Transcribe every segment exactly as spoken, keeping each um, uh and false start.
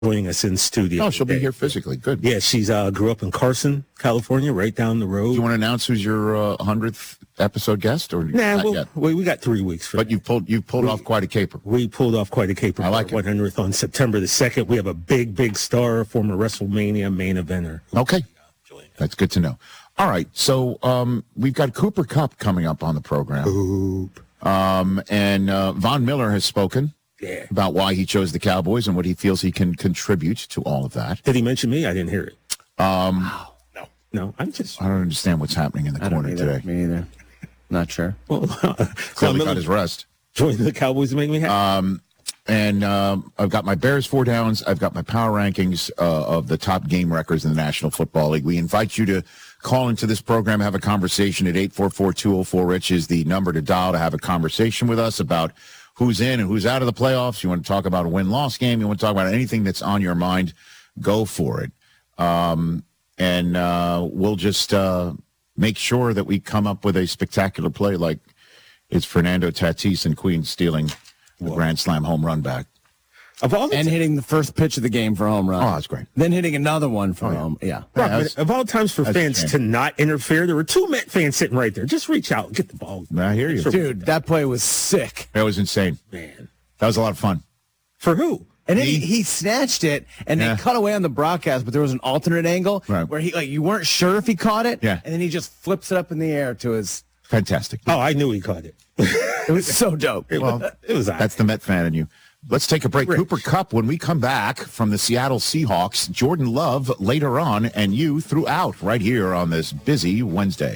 joining us in studio. Oh, she'll today. be here physically. Good. Yeah, she's uh, grew up in Carson, California, right down the road. Do you want to announce who's your uh, hundredth episode guest, or Nah, not well, yet? we, we got three weeks for But that. you pulled you pulled We- off quite a caper. We pulled off quite a caper. I like for it. one hundredth on September the second. We have a big, big star, former WrestleMania main eventer. Okay, that's good to know. All right, so um, we've got Cooper Kupp coming up on the program, Oop. um, and uh, Von Miller has spoken Yeah. about why he chose the Cowboys and what he feels he can contribute to all of that. Did he mention me? I didn't hear it. Um, No. No, I'm just... I don't understand what's happening in the I don't corner either. today. Me either. Not sure. Well, Clearly got his rest. joined the Cowboys to make me happy. And um, I've got my Bears four downs. I've got my power rankings uh, of the top game records in the National Football League. We invite you to call into this program, have a conversation at eight four four, two oh four, RICH is the number to dial to have a conversation with us about who's in and who's out of the playoffs. You want to talk about a win-loss game. You want to talk about anything that's on your mind, go for it. Um, and uh, we'll just uh, make sure that we come up with a spectacular play like it's Fernando Tatis and Queens stealing the Grand Slam home run back. Of all the And hitting the first pitch of the game for a home run. Oh, that's great. Then hitting another one for Oh, yeah. home. Yeah. Rock, Yeah, that's- of all times for that's a fans shame. to not interfere, there were two Met fans sitting right there. Just reach out, get the ball. I hear you. Dude, that play was sick. That was insane. Man. That was a lot of fun. For who? And then Me? he, he snatched it, and Yeah. they cut away on the broadcast, but there was an alternate angle Right. where he like you weren't sure if he caught it, Yeah. and then he just flips it up in the air to his. Fantastic. Oh, I knew he caught it. It was so dope. It, Well, was, it was That's the Met fan in you. Let's take a break. Rich. Cooper Kupp, when we come back from the Seattle Seahawks, Jordan Love later on, and you throughout right here on this busy Wednesday.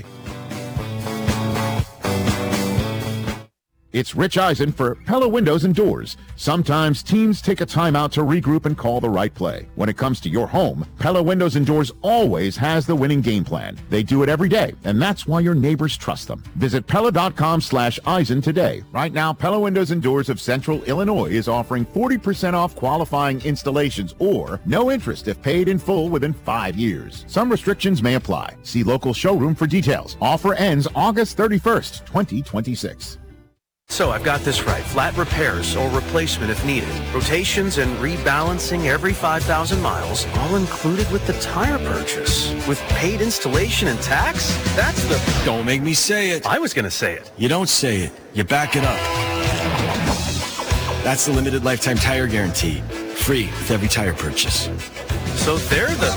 It's Rich Eisen for Pella Windows and Doors. Sometimes teams take a timeout to regroup and call the right play. When it comes to your home, Pella Windows and Doors always has the winning game plan. They do it every day, and that's why your neighbors trust them. Visit Pella.com slash Eisen today. Right now, Pella Windows and Doors of Central Illinois is offering forty percent off qualifying installations or no interest if paid in full within five years. Some restrictions may apply. See local showroom for details. Offer ends August thirty-first, twenty twenty-six. So I've got this right. Flat repairs or replacement if needed. Rotations and rebalancing every five thousand miles, all included with the tire purchase. With paid installation and tax? That's the... Don't make me say it. I was going to say it. You don't say it. You back it up. That's the limited lifetime tire guarantee. Free with every tire purchase. So they're the...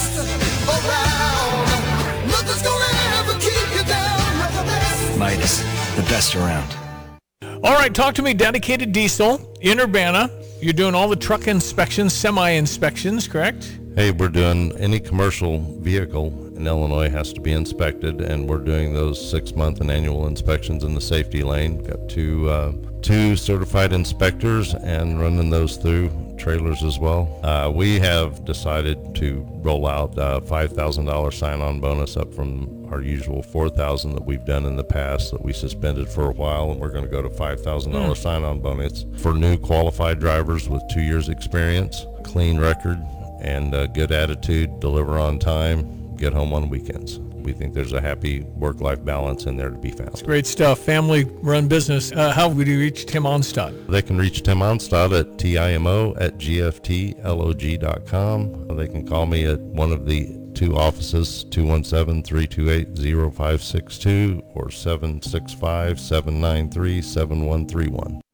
Midas, the best around. All right, talk to me, Dedicated Diesel in Urbana. You're doing all the truck inspections, semi-inspections, correct? Hey, we're doing any commercial vehicle in Illinois has to be inspected, and we're doing those six-month and annual inspections in the safety lane. Got two uh, two certified inspectors and running those through trailers as well. Uh, we have decided to roll out a five thousand dollars sign-on bonus up from our usual four thousand dollars that we've done in the past that we suspended for a while, and we're going to go to five thousand dollars mm. sign-on bonus for new qualified drivers with two years experience, clean record, and a good attitude, deliver on time, get home on weekends. We think there's a happy work-life balance in there to be found. Great stuff. Family-run business. Uh, how would you reach Tim Onstad? They can reach Tim Onstad at timo at gftlog dot com. They can call me at one of the two offices, two one seven, three two eight, zero five six two or seven six five, seven nine three, seven one three one.